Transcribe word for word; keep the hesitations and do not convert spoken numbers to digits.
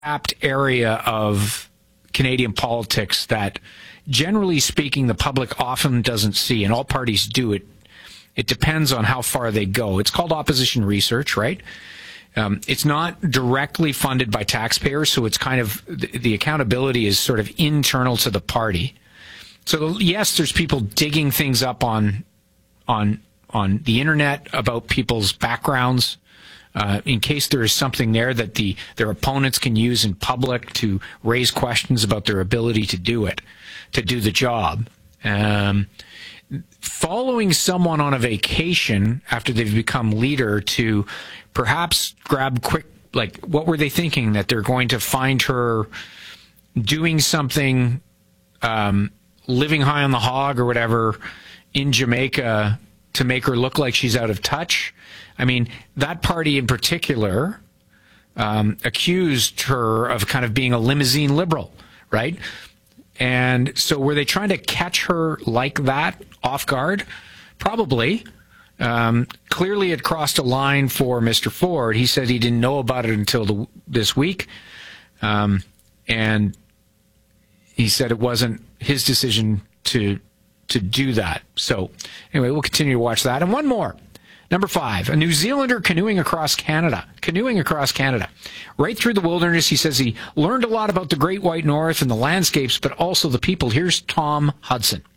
apt area of Canadian politics that, generally speaking, the public often doesn't see, and all parties do it. It depends on how far they go. It's called opposition research, right? Um, it's not directly funded by taxpayers, so it's kind of, the, the accountability is sort of internal to the party. So yes, there's people digging things up on on on the internet about people's backgrounds, uh, in case there is something there that the their opponents can use in public to raise questions about their ability to do it, to do the job. Um, following someone on a vacation after they've become leader to perhaps grab quick, like, what were they thinking? That they're going to find her doing something, um, living high on the hog or whatever in Jamaica to make her look like she's out of touch. I mean, that party in particular um, accused her of kind of being a limousine liberal, right? And so were they trying to catch her like that off guard? Probably. Um, clearly it crossed a line for Mister Ford. He said he didn't know about it until the, this week. Um, and he said it wasn't his decision to to do that. So anyway, we'll continue to watch that. And one more. Number five, a New Zealander canoeing across Canada. Canoeing across Canada. Right through the wilderness. He says he learned a lot about the Great White North and the landscapes, but also the people. Here's Tom Hudson.